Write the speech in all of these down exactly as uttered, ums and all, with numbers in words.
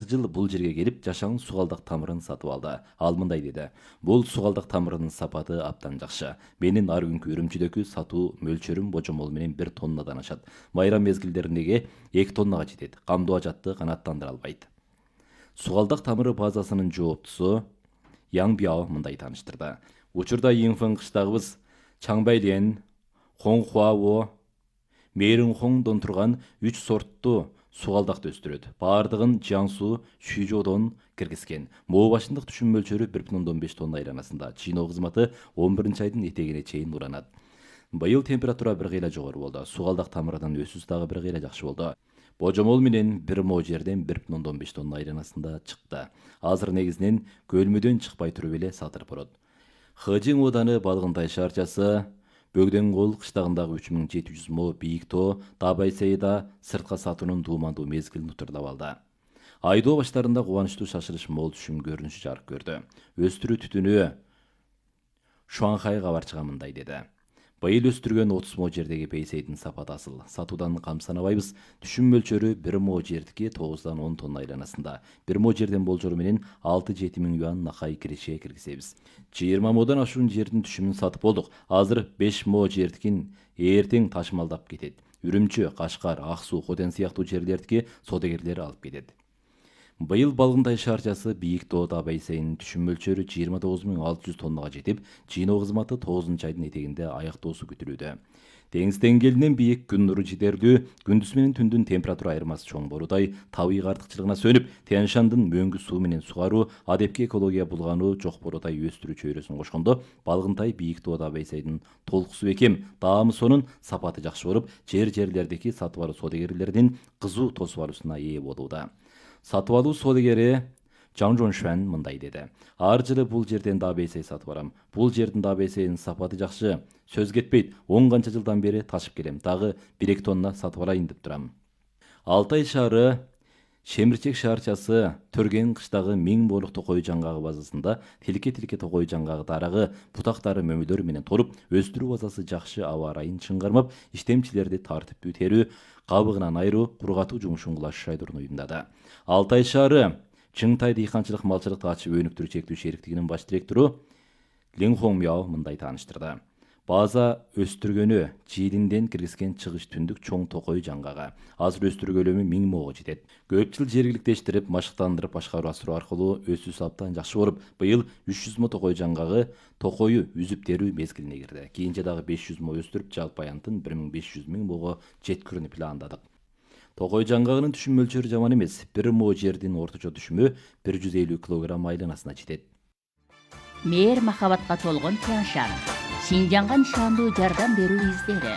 жыл бул жерге келип жашаң сугалдак тамырын сатып алды. Ал мындай деди: бул сугалдак тамырынын сапаты абдан жакшы. Менин ар күнкү үрүмчүдөгү сатуу мөлчөрүм божомол менен бир тоннадан ашат. Майрам мезгилдеринеги эки тоннага жетет. Камдуу ажатты канааттандыра албайт. Сугалдак тамыры базасынын жооптусу Яң Бяо мындай тааныштырды: учурда Йинфэн кыштагыбыз Чаңбайлен, Хоңхуао, Мейринхоңдон турган үч сорттуу сугалдакты өстүрөт. Бардыгын Жиаңсу, Шүжоодон киргизген. Моо башындык түшүм мөлчөрү бир бүтүн ондон беш тонна айланасында. Жыйноо кызматы он биринчи айдын этегине чейин уранат. Быйыл температура бир кыйла жогору болду. Сугалдак тамырынын өсүүсү дагы бир кыйла жакшы болду. Божомол менен бир мо жерден бир бүтүн ондон беш тонна айланасында чыкты. Азыр негизинен көлмөдөн чыкпай туруп эле сатылып турат. Хэжин ооданы Балгынтай шаарчасы Бөгдөн кол кыштагындагы үч миң жети жүз мо бийик тоо Дабайсейда сыртка сатуунун дуумандуу мезгилин утурдап алды. Айдоо баштарында кубанычтуу шашылыш мол түшүм көрүнүшү жарык көрдү. Өстүрүү түтүнү Шуанхай кабарчыга мындай деди: быйыл өстүргөн отуз мо жердеги бейсейдин сапаты асыл. Сатуудан камсанабайбыз. Түшүм мөлчөрү бир мо жердики тогуздан он тонна айланасында. бир мо жерден болжору менен алты жети миң юан накай киреше киргизебиз. жыйырма модон ашуун жердин түшүмүн сатып болдук. Азыр беш мо жердикин эртең ташымалдап кетет. Үрүмчү, Кашкар, Ак Суу, Хотен сыяктуу жерлердики содагерлер алып кетет. Быйыл Балгынтай шаарчасы бийик тоо Дабайсейнин түшүм мөлчөрү жыйырма тогуз миң алты жүз тоннага жетип, жыйноо кызматы тогузунчу айдын этегинде аяктоосу күтүлүүдө. Деңиз деңгээлинен бийик, күн нуру жетерлүү, күндүз менен түндүн температура айырмасы чоң борудай, табигый артыкчылыгына сөнүп, Тянь-Шандын мөңгү суу менен сугаруу, адепки экология булгануу жок борудай өстүрүү чөйрөсүн кошкондо, Балгынтай бийик тоо Дабайсейдин толкусу бекем, даамы сонун, сапаты жакшы болуп, жер-жерлердеки сатып алуу содагерлеринин кызуу тосуп алуусуна ээ болууда. Сатып алуу содагери Жаң Жоншуан мындай деди: ар жылы бул жерден Дабайсей сатып барам. Бул жердин Дабайсейдин сапаты жакшы. Сөз кетпейт. он канча жылдан бери ташып келем. Дагы бир эки тонна сатып алайын деп турам. Алтай шаары Шемирчек шаарчасы Төрген кыштагы миң молук токой жаңгагы базасында тилке-тилке токой жаңгагы дарагы, бутактары мөмөлөр менен толуп, өстүрүү базасы жакшы аба ырайын чыңгармап, иштемчилерди тартиптүү терүү, кабыгынан айыруу, кургатуу жумушун кылыш шайдырын уюмдады. Алтай шаары Чыңтай дыйканчылык малчылыкты ачып өнүктүрүү чектүү шериктигинин баш директору Лин Хоңмяо мындай тааныштырды: база өстүргөнү Жиилинден киргизген чыгыш түндүк чоң токой жаңгага. Азыр өстүрүү көлөмү миң мого жетет. Көп жыл жергиликтештирип, машыктандырып башкаруу асыруу аркылуу өсүүсү абдан жакшы болуп, быйыл үч жүз мо токой жаңгагы токою үзүп терүү мезгилине кирди. Кийинче дагы беш жүз мо өстүрүп, жалпы аянтын бир миң беш жүз миң мого жеткирүүнү пландадык. Токой жаңгагынын түшүм мөлчөрү жаман эмес. бир мо жердин орточо түшүмү бир жүз элүү килограмм айланасына жетет. Мээр махабатка толгон Тянь-Шань. Шинжаңга нишандуу жардам берүү издери.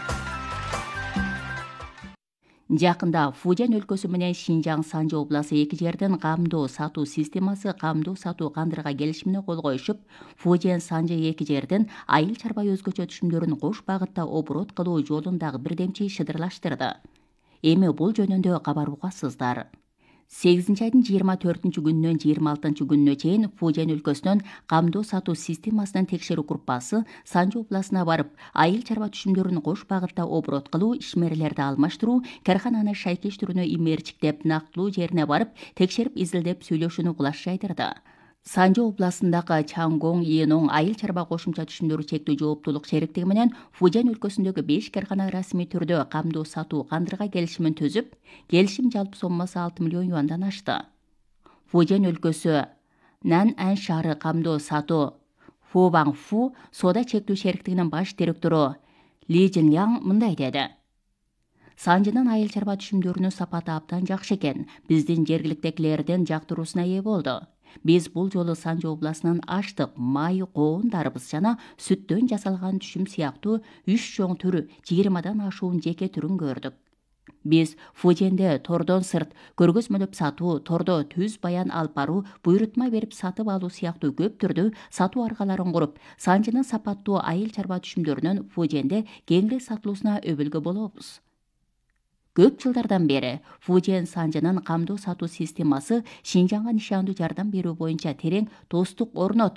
Жакында Фужен өлкөсү менен Шинжаң Санжы обласы эки жердин камдоо сатуу системасы камдоо сатуу кандырга келишимине кол коюшуп, Фужен Санжы эки жердин айыл чарба өзгөчө түшүмдөрүн кош багытта оборот кылуу жолундагы бирдемчи шыдырлаштырды. Эми бул жөнүндө кабар угасыздар. сегизинчи айдын жыйырма төртүнчү күнүнөн жыйырма алтынчы күнүнө чейин Фужен өлкөсүнөн камдоо сатуу системасынын текшерүү группасы Санжы областына барып, айыл чарба түшүмдөрүн кош багытта оборот кылуу, ишмерлерди алмаштыруу, кархананы шайкештирүүнү имээрчиктеп, нактылуу жерине барып, текшерип изилдеп сүйлөшүүнү кулаш жайдырды. Санжы областындагы Чаңгоң Иеноң айыл чарба кошумча түшүмдөрү чектүү жооптуулук шериктиги менен Фужен өлкөсүндөгү беш кархана расмий түрдө камдоо сатуу кандырга келишимин түзүп, келишим жалпы соммасы алты миллион юандан ашты. Фужен өлкөсү Наньань шаары камдоо сатуу Фубаң Фу соода чектүү шериктигинин баш директору Ли Жинляң мындай деди: Санжынын айыл чарба түшүмдөрүнүн сапаты абдан жакшы экен. Биздин жергиликтегилердин жактыруусуна ээ болду. Биз бул жолу Санжы областынын аштык, май, коон дарыбыз жана сүттөн жасалган түшүм сыяктуу үч чоң түрү жыйырмадан ашуун жеке түрүн көрдүк. Биз Фуженде тордон сырт көргөзмөлөп сатуу, тордо түз баян алып баруу, буйрутма берип сатып алуу сыяктуу көп түрдүү сатуу аргаларын куруп, Санжынын сапаттуу айыл чарба түшүмдөрүнүн Фуженде кеңири сатылуусуна өбөлгө болобуз. Көп жылдардан бери Фужен Санжынын камдоо сатуу системасы Шинжаңга нишандуу жардам берүү боюнча терең достук орнотуп,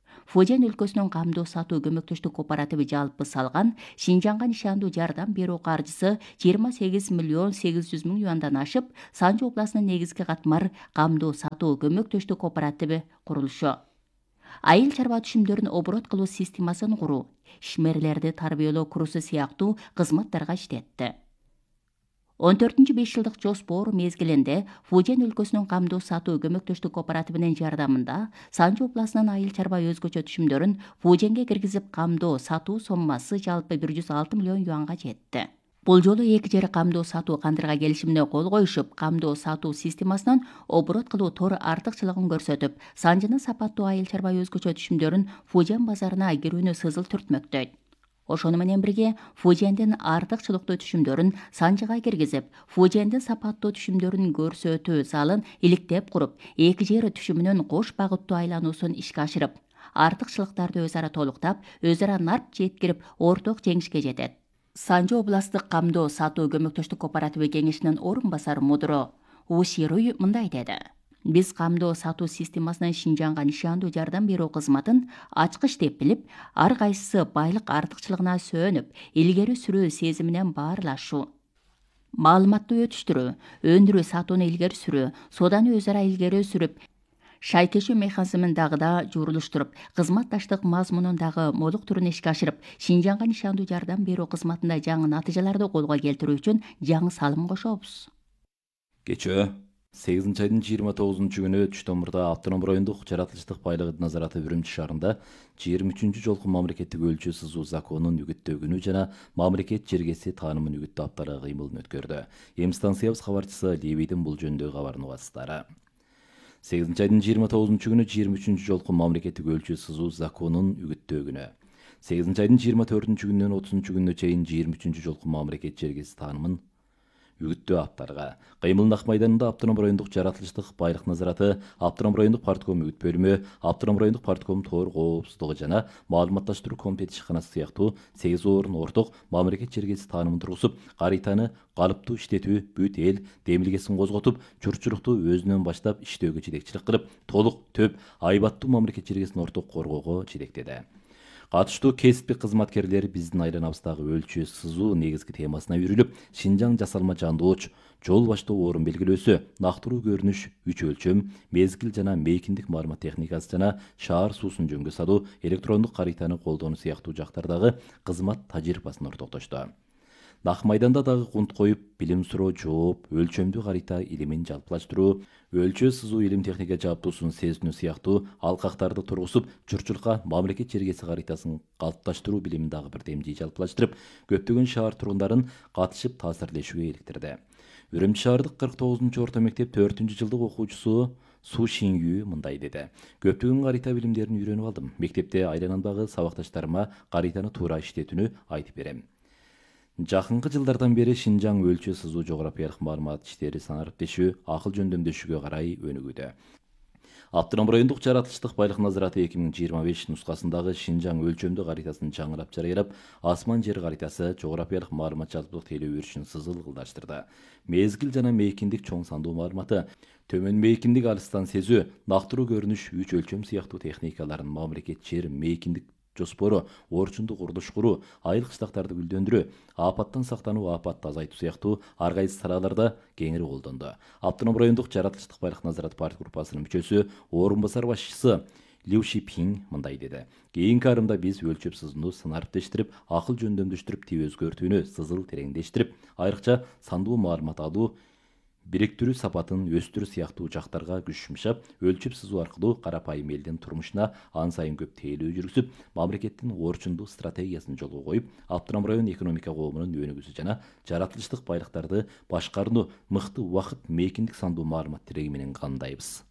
Фужен өлкөсүнүн камдоо сатуу көмөктөштүк кооперативи жалпы салган Шинжаңга нишандуу жардам берүү каржысы жыйырма сегиз миллион сегиз жүз миң юандан ашып, Санжы областынын негизги катмар камдоо сатуу көмөктөштүк кооперативи курулушу. Айыл чарба түшүмдөрүн оборот кылуу системасын куруу, ишмерлерди тарбиялоо курсу сыяктуу кызматтарга иштетти. он төртүнчү беш жылдык жоспор мезгилинде Фужен өлкөсүнүн камдоо сатуу көмөктөштүк кооперативинин жардамында Санжы областынын айыл чарба өзгөчө түшүмдөрүн Фуженге киргизип, камдоо сатуу соммасы жалпы бир жүз алты миллион юанга жетти. Бул жолу эки жер камдоо сатуу кандырга келишимине кол коюшуп, камдоо сатуу системасынан оборот кылуу тор артыкчылыгын көрсөтүп, Санжынын сапаттуу айыл чарба өзгөчө түшүмдөрүн Фужен базарына кирүүнү сызыл түртмөктөйт. Ошону менен бирге Фужендин артыкчылыктуу түшүмдөрүн Санжыга киргизип, Фужендин сапаттуу түшүмдөрүн көрсөтүү залын иликтеп куруп, эки жер түшүмүнүн кош багыттуу айлануусун ишке ашырып, артыкчылыктарды өз ара толуктап, өз ара нарп жеткирип, орток жеңишке жетет. Санжы областык камдоо сатуу көмөктөштүк кооперативи кеңешинин орун басары мудро Ушируй мындай деди: Биз камдоо сатуу системасынын Шинжаңга нишандуу жардам берүү кызматын ачкыч деп билип, ар кайсысы байлык артыкчылыгына сөөнүп, илгери сүрүү сезиминен баарлашуу, маалыматты өтүштүрүү, өндүрүү сатууну илгери сүрүү, сооданы өз ара илгери сүрүп, шайкешүү механизмин дагы да журулуштуруп, кызматташтык мазмунун дагы молуктуруун ишке ашырып, Шинжаңга нишандуу жардам берүү кызматында жаңы натыйжаларды колго келтирүү үчүн жаңы салым кошобуз. Кечөө сегизинчи айдын жыйырма тогузунчу күнү Түш Томурда автоном райондук жаратылыштык байлык назараты Үрүмчү шаарында жыйырма үчүнчү жолку мамлекеттик өлчү сызуу законунун үгүттөө күнү жана мамлекет жергеси таанымын үгүттөө аптары кыймылын өткөрдү. Эми станциябыз кабарчысы Лебийдин бул жөнүндөгү кабарын угасыздар. сегизинчи айдын жыйырма тогузунчу күнү жыйырма үчүнчү жолку мамлекеттик өлчү сызуу законунун үгүттөө күнү. сегизинчи айдын жыйырма төртүнчү күнүнөн отузунчу күнүнө чейин жыйырма үчүнчү жолку мамлекет жергеси таанымын үгүттөө аптарга Кыймылын Ак майданында автоном райондук жаратылыштык байлык назараты, автоном райондук партком үгүт бөлүмү, автоном райондук партком тоор коопсуздугу жана маалыматташтыруу комитети ишканасы сыяктуу сегиз орун орток мамлекет жергеси таанымын тургузуп, карыйтаны калыптуу иштетүү, бүт эл демилгесин козготуп, чурчурукту өзүнөн баштап иштөөгө жетекчилик кылып, толук төп айбаттуу мамлекет жергесин орток коргоого жетектеди. Катыштуу кесиптик кызматкерлер биздин айланабыздагы өлчү сызуу негизги темасына үйрүлүп, Шинжаң жасалма жандооч, жол баштоо орун белгилөөсү, нактыруу көрүнүш, үч өлчөм, мезгил жана мейкиндик маалымат техникасы жана шаар суусун жөнгө салуу, электрондук карыйтаны колдонуу сыяктуу жактардагы кызмат тажрыйбасын ортоктошту. Нак майданда дагы кунт коюп, билим суроо жооп, өлчөмдүү карыйта илимин жалпылаштыруу, өлчө сызуу илим техника жааптуусун сезинүү сыяктуу алкактарды тургузуп, журтчулукка мамлекет жергеси карыйтасын калыпташтыруу билимин дагы бир демжий жалпылаштырып, көптөгөн шаар тургундарын катышып таасирлешүүгө иликтирди. Үрүмчү шаардык кырк тогузунчу орто мектеп төртүнчү жылдык окуучусу Су Шингүү мындай деди: Көптөгөн карыйта билимдерин үйрөнүп алдым. Мектепте айланамдагы сабакташтарыма карыйтаны туура иштетүүнү айтып берем. Жакынкы жылдардан бери Шинжаң өлчү сызуу жографиялык маалымат иштери санариптешүү, акыл жөндөмдөшүүгө карай өнүгүүдө. Автоном райондук жаратылыштык байлык назараты эки миң жыйырма беш нускасындагы Шинжаң өлчөмдүү карыйтасын жаңырап жарыялап, асман жер карыйтасы жографиялык маалымат жалпылык тейлөө өрүшүн сызыл кылдаштырды. Мезгил жана мейкиндик чоң сандуу маалыматы, төмөн мейкиндик алыстан сезүү, нактыруу көрүнүш, үч өлчөм сыяктуу техникаларын мамлекет жер мейкиндик жоспору, орчундук курулуш куруу, айыл кыштактарды гүлдөндүрүү, апаттан сактануу, апатты азайтуу сыяктуу ар кайсы салаларда кеңири колдонду. Автоном райондук жаратылыштык байлык назарат партия группасынын мүчөсү, орун басар башчысы Лю Шипин мындай деди: Кийинки арымда биз өлчөп сызууну санариптештирип, акыл жөндөмдөштүрүп, тип өзгөртүүнү сызыл тереңдештирип, айрыкча сандуу маалымат алуу, бириктирүү сапатын өстүрүү сыяктуу жактарга күч жумшап, өлчөп сызуу аркылуу карапайым элдин турмушуна ан сайын көп тейлөө жүргүзүп, мамлекеттин орчундуу стратегиясын жолго коюп, автоном район экономика коомунун өнүгүүсү жана жаратылыштык байлыктарды башкарууну мыкты убакыт мейкиндик сандуу маалымат тиреги менен кандайбыз.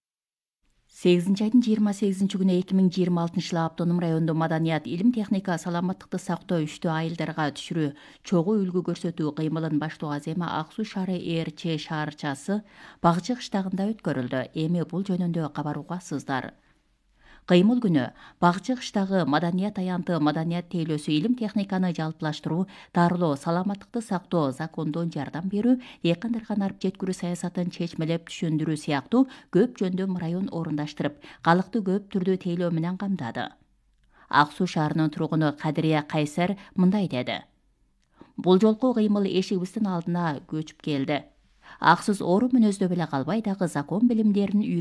сегизинчи айдын жыйырма сегизинчи күнү эки миң жыйырма алтынчы жылы автоном райондо маданият, илим техника, саламаттыкты сактоо үчтүү айылдарга түшүрүү, чогуу үлгү көрсөтүү кыймылын баштоо азема Ак Суу шаары ээрчи шаарчасы Багчы кыштагында өткөрүлдү. Эми бул жөнүндө кабар угасыздар. кыймыл күнү бак чыгыштагы маданият аянты маданият тейлөөсү илим техниканы жалпылаштыруу, дарылоо, саламаттыкты сактоо, закондон жардам берүү, якындарган арып жеткирүү саясатын чечмелеп түшүндүрүү сыяктуу көп жөндөм район орундаштырып, калкты көп түрдүү тейлөө менен камдады. Ак Суу шаарынын тургуну Кадырия Кайсар мындай деди: Бул жолку кыймыл эшигибиздин алдына көчүп келди. Аксыз оору мүнөздө беле калбай дагы закон билимдерин